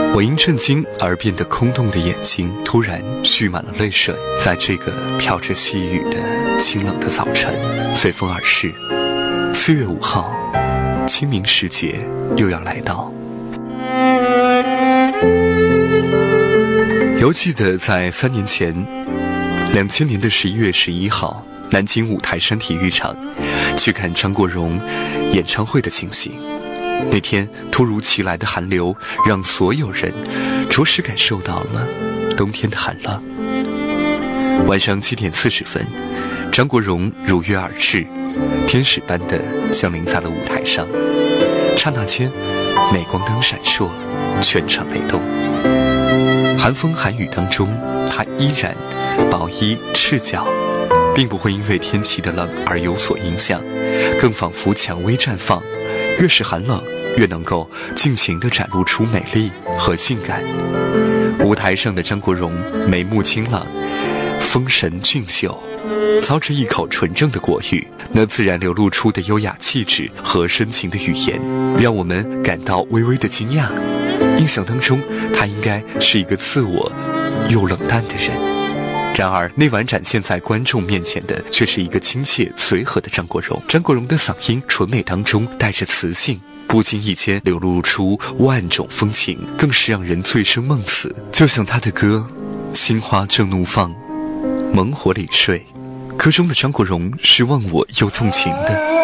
我因震惊而变得空洞的眼睛突然蓄满了泪水，在这个飘着细雨的清冷的早晨，随风而逝。4月5号，清明时节又要来到。犹记得在3年前，2000年的11月11号，南京五台山体育场去看张国荣演唱会的情形。那天突如其来的寒流让所有人着实感受到了冬天的寒冷。晚上7点40分，张国荣如约而至，天使般的降临在了舞台上。刹那间，镁光灯闪烁，全场雷动。寒风寒雨当中，他依然薄衣赤脚，并不会因为天气的冷而有所影响，更仿佛蔷薇绽放，越是寒冷，越能够尽情地展露出美丽和性感。舞台上的张国荣眉目清朗，风神俊秀，操着一口纯正的国语，那自然流露出的优雅气质和深情的语言，让我们感到微微的惊讶。印象当中，他应该是一个自我又冷淡的人。然而那晚展现在观众面前的却是一个亲切随和的张国荣。张国荣的嗓音纯美当中带着磁性，不经意间流露出万种风情，更是让人醉生梦死。就像他的歌《心花正怒放，猛火里睡》，歌中的张国荣是忘我又纵情的。